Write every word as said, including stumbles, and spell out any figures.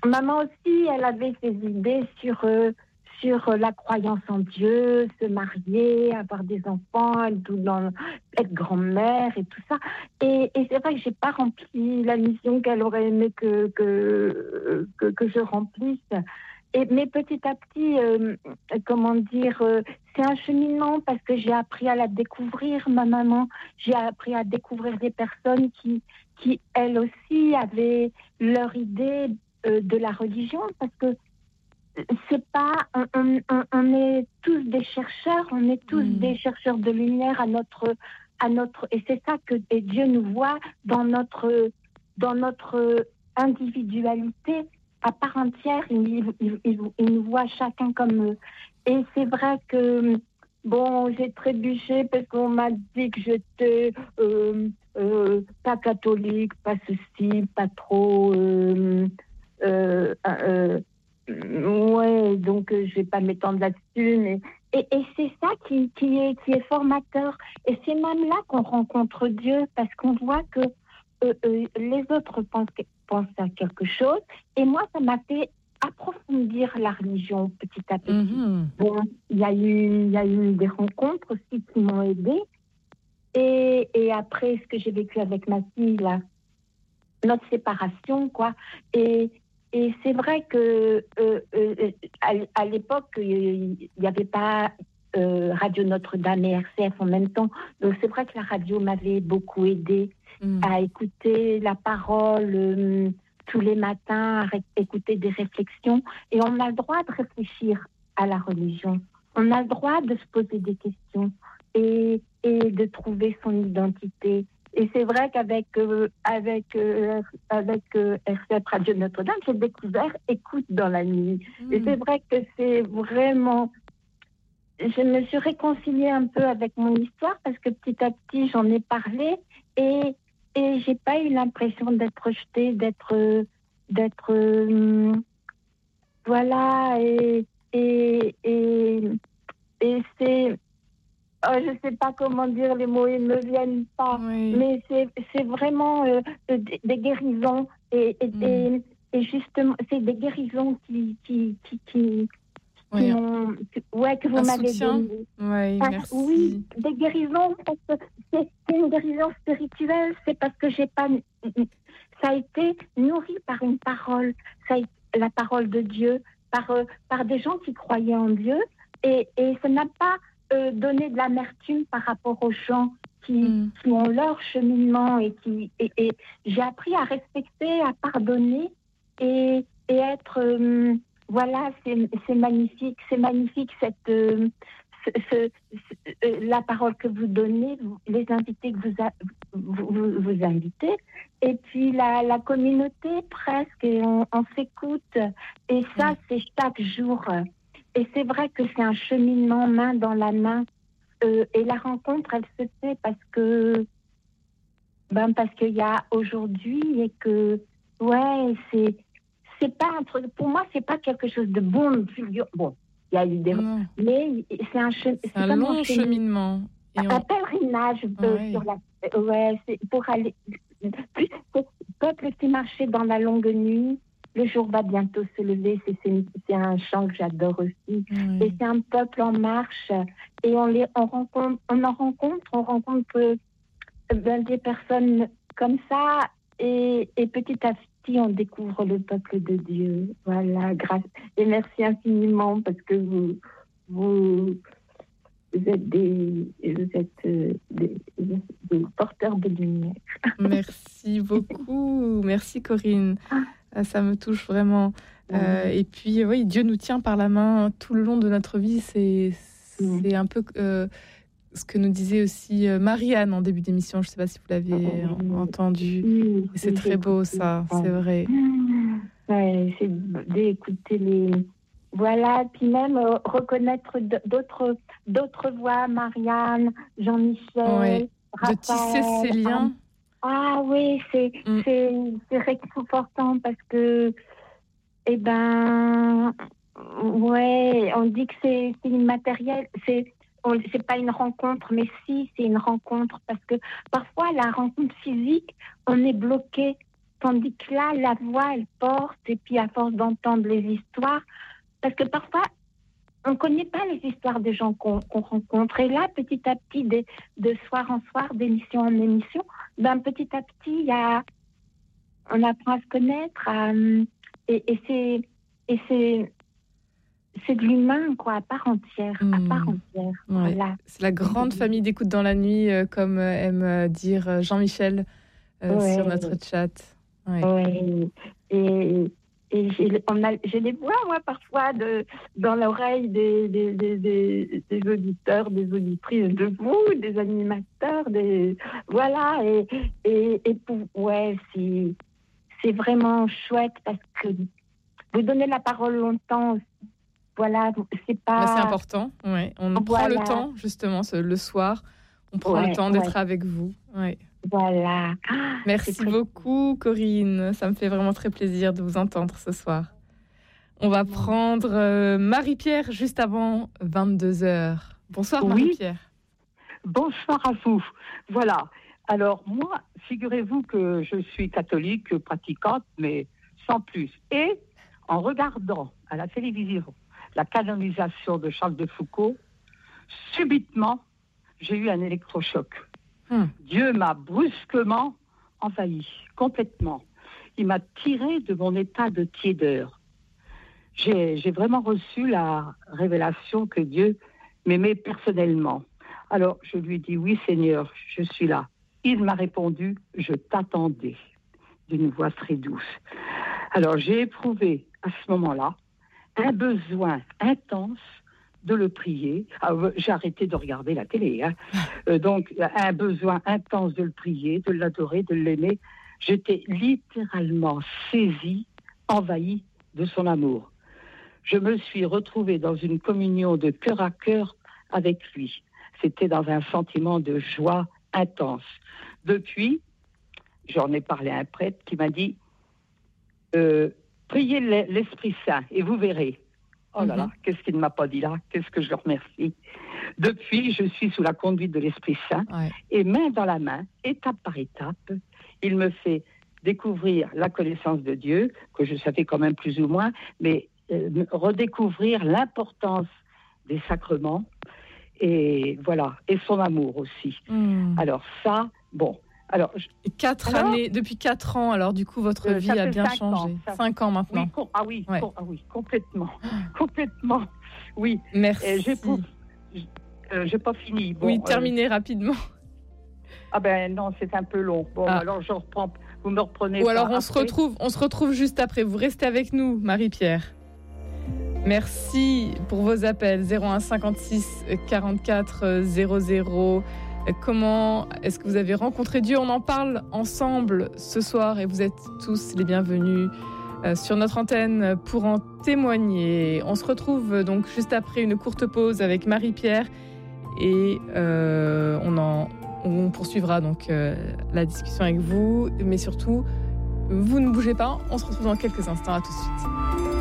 maman aussi, elle avait ses idées sur, euh, sur la croyance en Dieu, se marier, avoir des enfants, être, dans, être grand-mère et tout ça. Et, et c'est vrai que j'ai pas rempli la mission qu'elle aurait aimé que, que, que, que je remplisse. Et, mais petit à petit, euh, comment dire, euh, c'est un cheminement parce que j'ai appris à la découvrir, ma maman. J'ai appris à découvrir des personnes qui, qui elles aussi, avaient leur idée euh, de la religion, parce que c'est pas, on, on, on, on est tous des chercheurs, on est tous mmh. des chercheurs de lumière à notre, à notre, et c'est ça que et Dieu nous voit dans notre, dans notre individualité à part entière. Il, il, il, il nous voit chacun comme, et c'est vrai que bon, j'ai trébuché parce qu'on m'a dit que j'étais euh, euh, pas catholique, pas ceci, pas trop. Euh, euh, euh, ouais, donc euh, je vais pas m'étendre là-dessus, mais et, et c'est ça qui, qui est qui est formateur. Et c'est même là qu'on rencontre Dieu, parce qu'on voit que euh, euh, les autres pensent, pensent à quelque chose, et moi ça m'a fait approfondir la religion petit à petit. Mm-hmm. Bon, il y a eu il y a eu des rencontres aussi qui m'ont aidée, et et après ce que j'ai vécu avec ma fille là, notre séparation quoi, et Et c'est vrai que euh, euh, à, à l'époque, il n'y avait pas euh, Radio Notre-Dame et R C F en même temps. Donc c'est vrai que la radio m'avait beaucoup aidée mmh. à écouter la parole euh, tous les matins, à ré- écouter des réflexions. Et on a le droit de réfléchir à la religion. On a le droit de se poser des questions et, et de trouver son identité. Et c'est vrai qu'avec euh, avec euh, avec euh, R C F Radio Notre-Dame, j'ai découvert Écoute dans la nuit. Mmh. Et c'est vrai que c'est vraiment... Je me suis réconciliée un peu avec mon histoire, parce que petit à petit, j'en ai parlé, et et j'ai pas eu l'impression d'être rejetée, d'être d'être euh, voilà, et et et, et c'est... Oh, je ne sais pas comment dire, les mots, ils ne me viennent pas. Oui. Mais c'est, c'est vraiment euh, des, des guérisons. Et, et, mmh. et, et justement, c'est des guérisons qui, qui, qui, qui, oui. qui m'ont... Ouais, que vous Un m'avez soutien. donné. Oui, ah, merci. Oui, des guérisons, parce que c'est, c'est une guérison spirituelle. C'est parce que j'ai pas... Ça a été nourri par une parole. Ça a été la parole de Dieu, par, euh, par des gens qui croyaient en Dieu. Et, et ça n'a pas... Euh, donner de l'amertume par rapport aux gens qui, mmh. qui ont leur cheminement, et qui et, et j'ai appris à respecter, à pardonner, et, et être euh, voilà, c'est, c'est magnifique, c'est magnifique cette euh, ce, ce, ce, euh, la parole que vous donnez, vous, les invités que vous, a, vous, vous, vous invitez, et puis la, la communauté presque, et on, on s'écoute, et ça mmh. c'est chaque jour. Et c'est vrai que c'est un cheminement main dans la main. Euh, et la rencontre, elle se fait parce que, ben parce qu'il y a aujourd'hui, et que, ouais, c'est, c'est pas un truc, pour moi, c'est pas quelque chose de bon, bon, il y a eu des, non. mais c'est un, che, c'est c'est un long un cheminement. Et un on... pèlerinage euh, ouais. sur la, ouais, c'est pour aller, plus, c'est, peuple qui marchait dans la longue nuit. Le jour va bientôt se lever, c'est, c'est, c'est un chant que j'adore aussi. Oui. Et c'est un peuple en marche, et on, les, on, rencontre, on en rencontre, on rencontre euh, ben, des personnes comme ça, et, et petit à petit, on découvre le peuple de Dieu. Voilà, grâce. Et merci infiniment, parce que vous, vous, vous êtes des, vous êtes, euh, des, des porteurs de lumière. Merci beaucoup. Merci Corinne. Ah. Ça me touche vraiment. Mmh. Euh, et puis, oui, Dieu nous tient par la main tout le long de notre vie. C'est, c'est mmh. un peu euh, ce que nous disait aussi euh, Marianne en début d'émission. Je ne sais pas si vous l'avez mmh. entendu. Mmh. Et c'est mmh. très beau, ça. Mmh. C'est vrai. Mmh. Ouais, c'est d'écouter les... Voilà, puis même euh, reconnaître d'autres, d'autres voix. Marianne, Jean-Michel, ouais. Raphaël. De tisser ces liens. Ah oui, c'est, mmh. c'est, c'est réconfortant, parce que, eh ben, ouais, on dit que c'est, c'est immatériel, c'est, on, c'est pas une rencontre, mais si, c'est une rencontre, parce que parfois, la rencontre physique, on est bloqué tandis que là, la voix, elle porte, et puis à force d'entendre les histoires, parce que parfois, on ne connaît pas les histoires des gens qu'on, qu'on rencontre. Et là, petit à petit, de, de soir en soir, d'émission en émission, ben, petit à petit, il y a, on apprend à se connaître, à, et, et, c'est, et c'est, c'est de l'humain, quoi, à part entière, mmh. à part entière. Ouais. Voilà. C'est la grande famille d'écoute dans la nuit, euh, comme euh, aime dire Jean-Michel euh, ouais. sur notre chat. Oui, ouais. et... Et j'ai, on a, j'ai les voix, moi, parfois, de, dans l'oreille des, des, des, des, des auditeurs, des auditrices de vous, des animateurs, des, voilà. Et, et, et pour, ouais, c'est, c'est vraiment chouette parce que vous donnez la parole longtemps. Voilà, c'est pas... Mais c'est important, ouais. On voilà. prend le temps, justement, ce, le soir. On prend ouais, le temps d'être ouais. avec vous. Ouais. Voilà. Merci très... beaucoup, Corinne. Ça me fait vraiment très plaisir de vous entendre ce soir. On va prendre euh, Marie-Pierre juste avant vingt-deux heures. Bonsoir, Marie-Pierre. Oui. Bonsoir à vous. Voilà. Alors, moi, figurez-vous que je suis catholique, pratiquante, mais sans plus. Et en regardant à la télévision la canonisation de Charles de Foucauld, subitement, j'ai eu un électrochoc. Hum. Dieu m'a brusquement envahi, complètement. Il m'a tiré de mon état de tiédeur. J'ai, j'ai vraiment reçu la révélation que Dieu m'aimait personnellement. Alors, je lui ai dit, oui Seigneur, je suis là. Il m'a répondu, je t'attendais, d'une voix très douce. Alors, j'ai éprouvé à ce moment-là un besoin intense de le prier. Alors, j'ai arrêté de regarder la télé. Hein. Euh, donc, un besoin intense de le prier, de l'adorer, de l'aimer. J'étais littéralement saisie, envahie de son amour. Je me suis retrouvée dans une communion de cœur à cœur avec lui. C'était dans un sentiment de joie intense. Depuis, j'en ai parlé à un prêtre qui m'a dit euh, « Priez l'Esprit Saint et vous verrez ». Oh là là, mm-hmm. qu'est-ce qu'il ne m'a pas dit là? Qu'est-ce que je le remercie. Depuis, je suis sous la conduite de l'Esprit Saint ouais. et main dans la main, étape par étape, il me fait découvrir la connaissance de Dieu, que je savais quand même plus ou moins, mais euh, redécouvrir l'importance des sacrements et voilà, et son amour aussi. Mm. Alors ça, bon... Alors, je... quatre alors, années, depuis quatre ans, alors du coup, votre euh, vie a bien changé. Ans, ça... Cinq ans maintenant. Oui, com- ah oui, ouais. com- ah oui, complètement, complètement, oui. Merci. Et j'ai, pour... euh, j'ai pas fini. Bon, oui, terminez euh... rapidement. Ah ben non, c'est un peu long. Bon, ah. alors je reprends. Vous me reprenez. Ou alors on après. se retrouve, on se retrouve juste après. Vous restez avec nous, Marie-Pierre. Merci pour vos appels zéro un cinquante-six quarante-quatre zéro zéro. Comment est-ce que vous avez rencontré Dieu? On en parle ensemble ce soir et vous êtes tous les bienvenus sur notre antenne pour en témoigner. On se retrouve donc juste après une courte pause avec Marie-Pierre et euh, on, en, on poursuivra donc euh, la discussion avec vous. Mais surtout, vous ne bougez pas, on se retrouve dans quelques instants. À tout de suite.